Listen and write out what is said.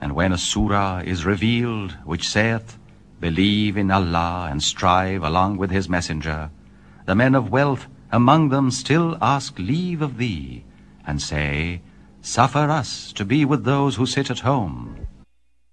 And when a surah is revealed, which saith, Believe in Allah and strive along with His Messenger, the men of wealth among them still ask leave of thee, and say, Suffer us to be with those who sit at home.